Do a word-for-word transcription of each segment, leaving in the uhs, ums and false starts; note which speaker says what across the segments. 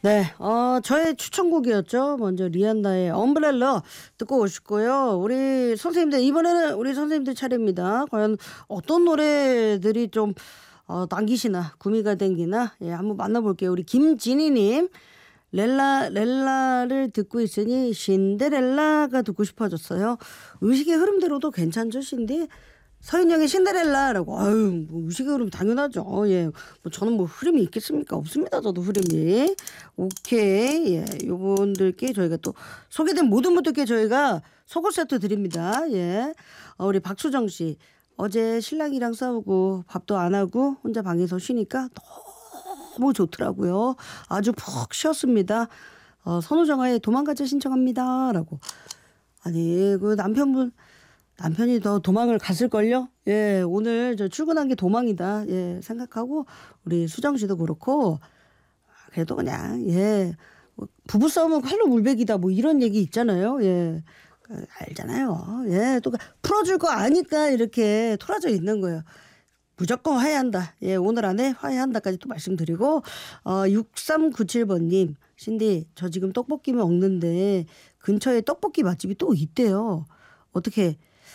Speaker 1: 네, 어, 저의 추천곡이었죠. 먼저 리안나의 엄브렐러 듣고 오셨고요. 우리 선생님들, 이번에는 우리 선생님들 차례입니다. 과연 어떤 노래들이 좀, 어, 당기시나, 구미가 땡기나, 예, 한번 만나볼게요. 우리 김진희님, 렐라, 렐라를 듣고 있으니 신데렐라가 듣고 싶어졌어요. 의식의 흐름대로도 괜찮죠, 신디? 서인영의 신데렐라라고. 아유, 뭐 의식의 흐름 당연하죠. 예. 뭐 저는 뭐 흐름이 있겠습니까? 없습니다. 저도 흐름이. 오케이. 예. 요분들께 저희가 또 소개된 모든 분들께 저희가 속옷 세트 드립니다. 예. 어, 우리 박수정 씨. 어제 신랑이랑 싸우고 밥도 안 하고 혼자 방에서 쉬니까 너무 좋더라고요. 아주 푹 쉬었습니다. 어, 선우정아의 도망가자 신청합니다. 라고. 아니, 그 남편분 남편이 더 도망을 갔을걸요? 예, 오늘 저 출근한 게 도망이다. 예, 생각하고 우리 수정 씨도 그렇고 그래도 그냥 예, 뭐 부부싸움은 칼로 물베기다 뭐 이런 얘기 있잖아요. 예, 그 알잖아요. 예, 또 풀어줄 거 아니까 이렇게 토라져 있는 거예요. 무조건 화해한다. 예, 오늘 안에 화해한다까지 또 말씀드리고 어, 육삼구칠 번님 신디 저 지금 떡볶이 먹는데 근처에 떡볶이 맛집이 또 있대요. 어떻게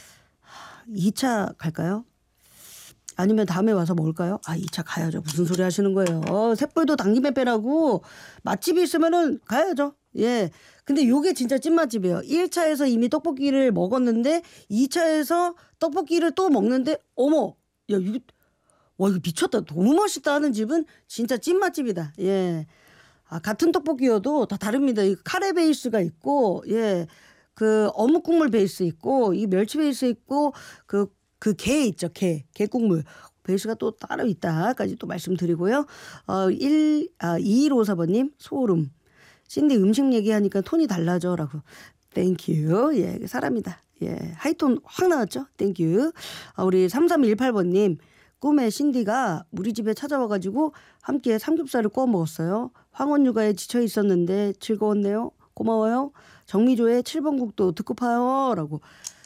Speaker 1: 이 차 갈까요? 아니면 다음에 와서 먹을까요? 아, 이 차 가야죠. 무슨 소리 하시는 거예요? 어, 쇳불도 당김에 빼라고 맛집이 있으면은 가야죠. 예. 근데 요게 진짜 찐맛집이에요. 일 차에서 이미 떡볶이를 먹었는데 이 차에서 떡볶이를 또 먹는데 어머, 야, 이거 와, 이거 미쳤다. 너무 맛있다 하는 집은 진짜 찐맛집이다. 예. 아, 같은 떡볶이여도 다 다릅니다. 이 카레 베이스가 있고, 예. 그 어묵 국물 베이스 있고 이 멸치 베이스 있고 그 그 게 있죠. 게. 게 국물 베이스가 또 따로 있다까지 또 말씀드리고요. 어, 일 아, 이일오사 번님 소름. 신디 음식 얘기하니까 톤이 달라져라고. 땡큐. 예, 사람이다. 예. 하이톤 확 나왔죠? 땡큐. 아, 우리 삼삼일팔 번님 꿈에 신디가 우리 집에 찾아와가지고 함께 삼겹살을 구워 먹었어요. 황혼 육아에 지쳐 있었는데 즐거웠네요. 고마워요. 정미조의 칠 번 국도 듣고 파요. 라고.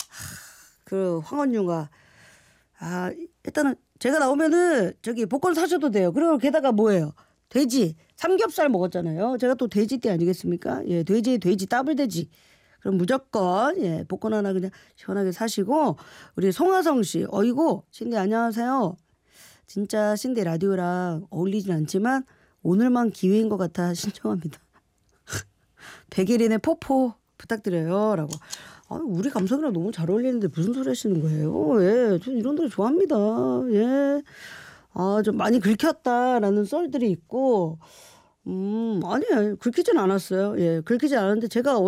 Speaker 1: 그 황혼유가. 아, 일단은 제가 나오면은 저기 복권 사셔도 돼요. 그리고 게다가 뭐예요? 돼지. 삼겹살 먹었잖아요. 제가 또 돼지띠 아니겠습니까? 예, 돼지, 돼지, 더블 돼지. 그럼 무조건 예, 복권 하나 그냥 시원하게 사시고 우리 송하성 씨. 어이고 신디 안녕하세요. 진짜 신디 라디오랑 어울리진 않지만 오늘만 기회인 것 같아 신청합니다. 백일인의 포포 부탁드려요. 라고. 아, 우리 감성이랑 너무 잘 어울리는데 무슨 소리 하시는 거예요? 예, 저 이런 노래 좋아합니다. 예. 아, 좀 많이 긁혔다라는 썰들이 있고, 음, 아니에요. 긁히진 않았어요. 예, 긁히지 않았는데 제가